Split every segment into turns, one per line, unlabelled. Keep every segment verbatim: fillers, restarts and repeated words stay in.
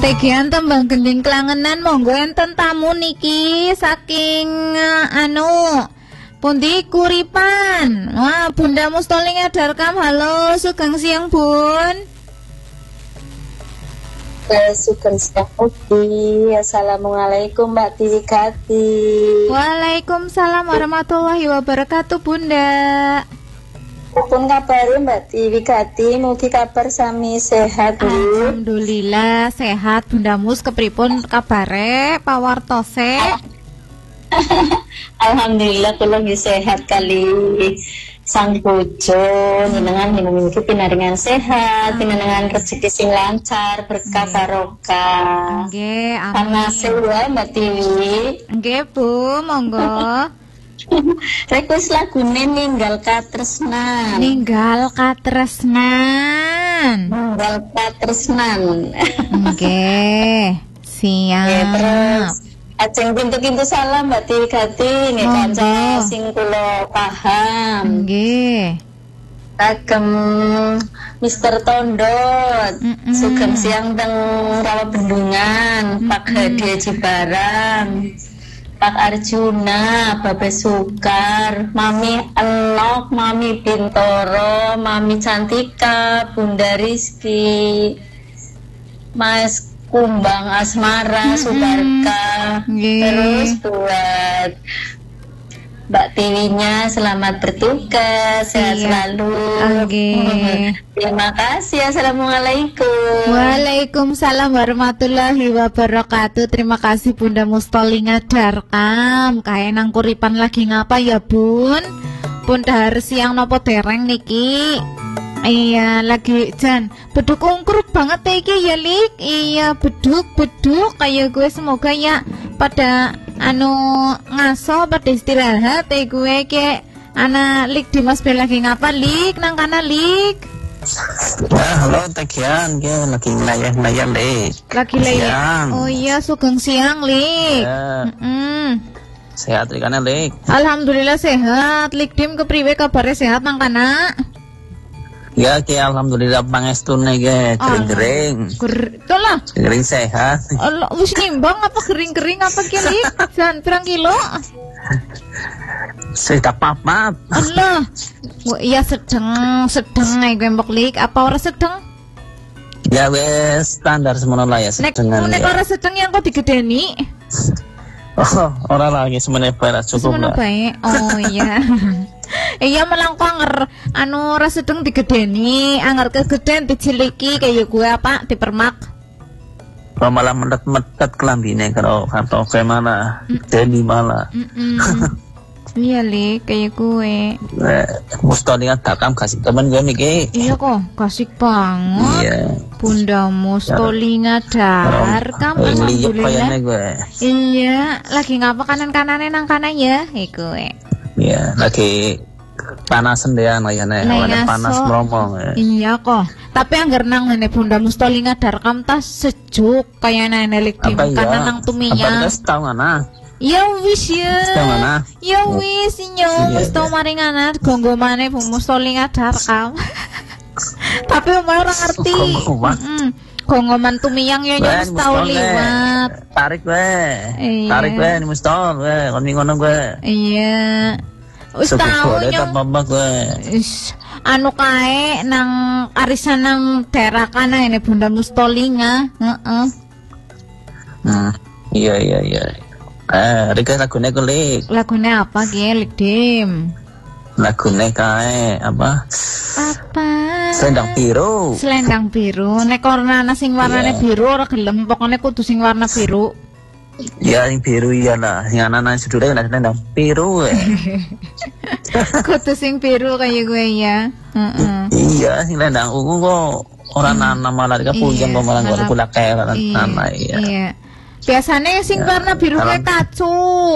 Tegian tembang gending klangenan monggo enten tamu niki saking uh, anu pundi Kuripan. Wah, Bunda Mustoli Ngadarkam. Halo, sugeng siang Bun.
Sugeng siang Ugi. Assalamualaikum Mbak Tiwi Gati.
Waalaikumsalam warahmatullahi wabarakatuh Bunda.
Pun kabari Mbak Tiwi Gati, mugi kabar sami sehat Bu.
Alhamdulillah sehat Bunda Mus, kepripun kabare pawartose?
Alhamdulillah kula nggih sehat kali sang bojo, jenengan mugi pinaringan sehat, pinaringan rezeki sing lancar, berkah barokah.
Nggih, amin.
Panase wae Mbak Tiwi.
Nggih Bu, monggo.
Request lagune Ninggal Katresnan.
Ninggal Katresnan.
Ninggal Katresnan.
Nggih, siap.
Ya, terus ajeng pintu-pintu salam Mbak Tiwi Gati nggih kanca sing kula paham.
Nggih.
Kagem Mister Tondot, mm -mm. Sugeng siang teng Rawa Bendungan, mm -mm. Pak Hadi Cibarang. Pak Arjuna, Babe Sukar, Mami Enok, Mami Bintoro, Mami Cantika, Bunda Rizky, Mas Kumbang Asmara, Subarka,
mm-hmm.
Terus buat Mbak Tiwinya selamat bertugas, sehat
iya.
selalu.
Okay.
Terima kasih. Assalamualaikum.
Waalaikumsalam warahmatullahi wabarakatuh. Terima kasih Bunda Mustoli Ngadarkam. Kayak nang Kuripan lagi ngapa ya Bun? Bunda harus siang nopo dereng niki. Iya lagi jan beduk ungkruk banget iki ya Lik. Iya beduk beduk kayak gue, semoga ya pada anu ngaso pada istirahat eh gue ke anak Lik Dimas Bel lagi ngapa Lik nang kana Lik.
Ya halo Tegian ya lagi layar-layar Lik.
Lagi layar. Oh iya sugeng siang Lik.
Ya.
Mm -mm.
Sehat Likane Lik.
Alhamdulillah sehat. Lik Dim kepriwe kabare sehat nang kana?
Ya ki alhamdulillah pangestune ge kering-kering.
Tolah.
Kering sehat.
Allah wis nimbang apa kering-kering apa ki Lik? Jan pirang kilo?
Sedak papat.
Allah. Wah, iya sedang sedang nek mbok Lik, apa ora sedang?
Ya wes standar semono lah ya sedang.
Nek nek ora sedang yang kok digedeni.
Oh, ora lagi semene bae cukup lah.
Semene bae. Oh iya. Iya melangko anger anu ora sedeng digedeni, anger kegeden diciliki kayak gue apa dipermak.
Oh, malah medet-medet kelambine karo kanto kayak mana? Deni malah.
Iya Li, kayak gue.
Eh, Mustoli Ngadarkam kasih temen gue niki.
Iya kok, kasih banget.
Iya.
Bunda Mustoli Ngadarkam. Alhamdulillah. Iya, lagi ngapa kanan-kanane nang kanan ya? Iku gue.
Iya, lagi panasan deh layane, awalnya panas meromong ya.
Iya kok. Tapi anggar nang ngene Bunda Mustoli Ngadarkam tas sejuk kayak nenek Lik Dim karena nang tuminya.
Apa wis tau ngana?
Ya wis ya.
Tau ngana?
Ya wis nyo, wis tau maring ana gonggomane Bu Mustoli Ngadarkam. Tapi umur ora ngerti. Heeh. Gonggoman tumiyang ya wis tau liwat.
Tarik wae. Tarik wae ni Mustol wae, kon ngono wae.
Iya. Wis tau nyong. Wis anu kae nang arisan nang daerah kana ini Bunda Mustoli nga. Heeh.
Hmm. Iya iya iya. Eh, rika lagune ku Lik.
Lagune apa ki Lik Dim?
Lagune kae apa?
Apa?
Selendang biru.
Selendang biru. Nek ora ana sing warnane yeah. biru ora gelem, pokoknya kudu sing warna biru.
Ya, yang biru iyalah. Yang anak-anak sedulur ada selendang biru. Eh.
Kudu sing biru kayak gue ya. Heeh.
Iya, sing selendang ungu kok ora nana malah dikapujang kok malah ora kula kae nana iya.
Iya. Biasanya sing ya, warna biru kayak kacu.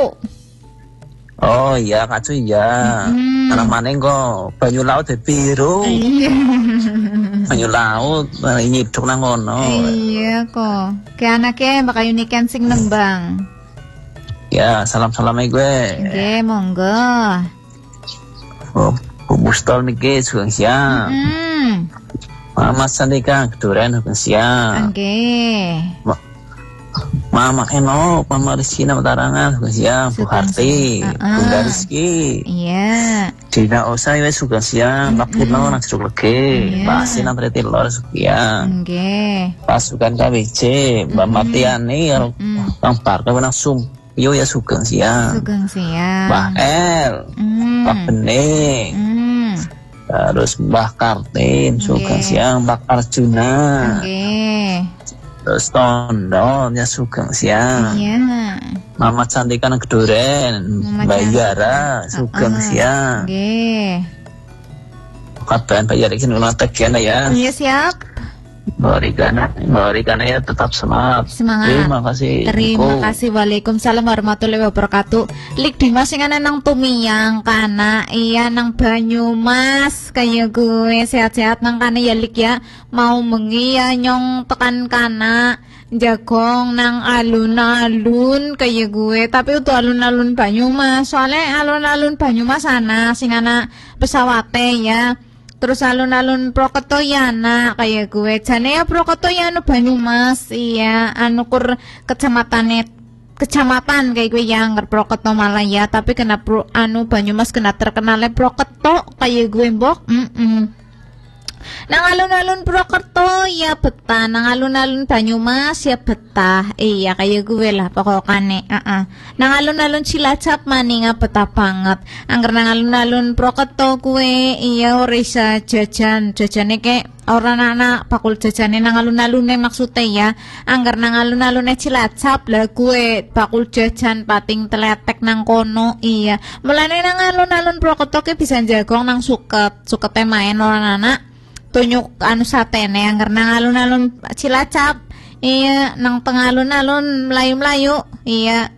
Oh iya, kacu iya. Mm. Anak maning kok banyu laut de biru.
Iya.
Banyu laut nyiduk nang ngono.
Iya kok. Kayak anaknya bakal unikan sing nembang.
Ya, salam-salam gue.
Oke, monggo.
Oh, Bu Mustol niki sugeng siang.
Mm.
Mama Sandika keduren Sugeng siang.
Nggih.
Ma- Mama Eno, Mama Rizky Matarangan Sugeng siang. Bu
Sugeng
Harti,
siang.
Bunda Rizky.
Iya.
Dina Osa wis Sugeng siang. Pak Kino nang jeruk legi.
Iya.
Mbak Asin nang Triti Lor Sugeng siang.
Nggih.
Pasukan K W C, Mbak Martiani karo Kang Parka nang Sumpyo ya Sugeng siang.
Sugeng siang.
Mbah El,
Hmm.
Pak Bening,
Hmm.
terus Mbah Kartin, Sugeng
Nggih.
siang, Pak Arjuna,
Nggih.
terus Tondo, ya Sugeng siang,
Iya.
Mama Cantika nang Gedoren,
Mama
Mbak
Cantika.
Yara, Sugeng
Ah,
siang,
Nggih.
kapan Mbak Yara iki nang tegian ya,
Iya siap.
Mbak Rikana, Mbak Rikana ya tetap semangat.
Semangat.
Terima kasih.
Terima
Ko.
kasih. Waalaikumsalam warahmatullahi wabarakatuh. Lik Dimas sing ana nang Tumiyang kana iya nang Banyumas kaya gue sehat-sehat nang kana ya Lik ya. Mau mengi ya nyong tekan kana jagong nang alun-alun kaya gue tapi untuk alun-alun Banyumas soalnya alun-alun Banyumas ana sing ana pesawate ya. Terus alun-alun Prokerto ya nak kayak gue jane ya Prokerto ya anu Banyumas iya anu kur kecamatan kecamatan kayak gue yang Prokerto malah ya tapi kena pro, anu Banyumas kena terkenalnya Prokerto kayak gue mbok mm -mm. Nang alun-alun Prokerto ya betah, nang alun-alun Banyumas ya betah. Iya kayak gue lah pokoknya. Uh -uh. Nang alun-alun Cilacap maninga betah banget. Angger nang alun-alun Prokerto gue iya ora isa jajan, jajane ke orang anak bakul jajane nang alun-alune maksudnya ya. Angger nang alun-alune Cilacap lah gue bakul jajan pating teletek nang kono iya. Mulane nang alun-alun Prokerto ke bisa jagong nang suket, sukete main orang anak. Tunyuk anu satene yang nang alun-alun Cilacap iya nang tengah alun-alun melayu-melayu iya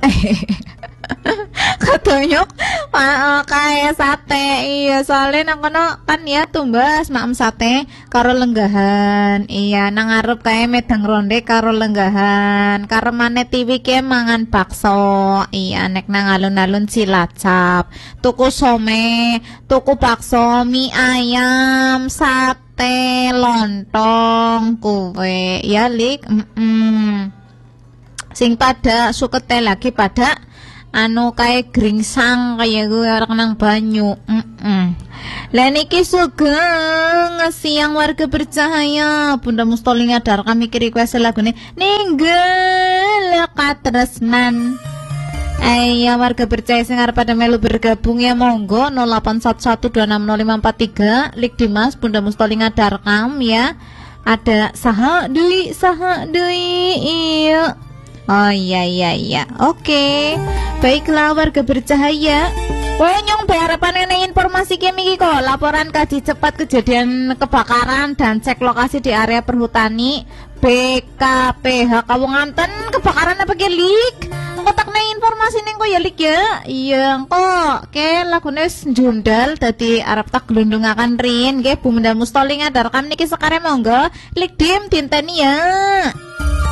katunyuk uh, kayak sate iya soalnya nang kono kan ya tumbas maem sate karo lenggahan iya nang arep kayak medang ronde karo lenggahan karo mane T V ke mangan bakso iya nek nang alun-alun Cilacap tuku some tuku bakso mie ayam sate lontong kue ya Lik mm -mm. Sing pada sukete lagi pada anu kayak gringsang kayak gue orang nang banyu mm -mm. Lah niki sugeng siang warga bercahaya Bunda Mustoli ngadar kami kiri request lagune ninggel katresnan. Ayo warga bercahaya sing arep pada melu bergabung ya monggo nol delapan satu satu dua enam nol lima empat tiga Lik Dimas Bunda Mustoli ngadar kam ya. Ada saha deui saha deui iya. Oh iya iya iya. Oke. Baiklah warga bercahaya. Wonyong harapan ini informasi kami kok laporan kaji cepat kejadian kebakaran dan cek lokasi di area perhutani B K P H Kawunganten kebakaran apa Lik? Engko takne informasi ning kok ya Lik ya. Iya engko ke lagune jundal dadi arep tak glundungaken rin nggih Bunda Mustoli ngadar kam niki sekare monggo Lik Dim dinten ya.